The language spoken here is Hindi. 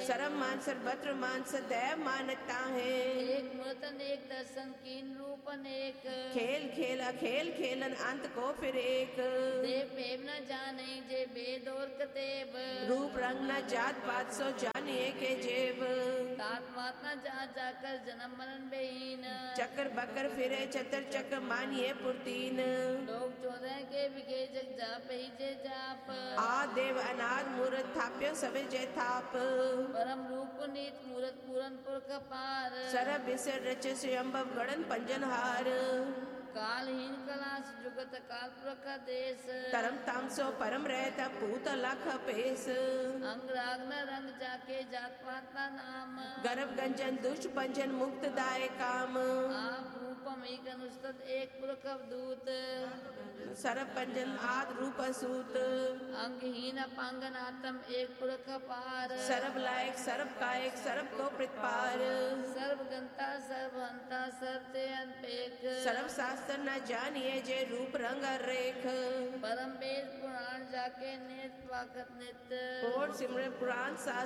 सर्व मान सर्वत्र मान सदैव मानता है। एक मूर्त अनेक दर्शन कीन रूप अनेक, खेल खेल अखेल खेलन अंत को फिर एक। देव भेद न जाने जे वेद और कतेब, रूप रंग न जात पात सो जानिए के जेब। तात मात न जा जाकर जन्म मरण बेहीन, चक्र बकर फिरे चतर चक्र मानिए पुरतीन। लोग 14 के बिके जग जाप ही जे जाप, आदेव अनाद मूर्त थाप्यो सवे जय थाप। परम रूप नीत मूर्त पूरन पुरख पार, सरब बिसर रच स्वयंभव गणन पंजनहार। कालहीन कलाश जुगत काल पुरख देश, तरम ताम सो परम रहता पूत लख पेश। अंग राग न रंग जाके जात पात ना नाम, गर्भ गंजन दुष्ट पंजन मुक्त दाय काम। आप रूपम एक अनुस्तत एक पुरख दूत, सरब पंजन आद रूप सूत। अंगहीन अपांगन आत्म एक पुरख पार, सरब लायक सरब कायक सरब को प्रतिपार। सर्व गंता सर्व हंता सर्व ते अनपेख, सरब शास्त्र न जानिए जे रूप रंग रेख। परम वेद पुराण जाके नेत वाकत नित, कोट सिमरन पुराण शास्त्र